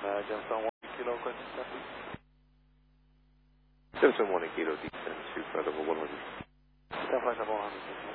Johnson 1 Kilo, question, please. 771 Kilo, descend to flight level 100. Flight level 100.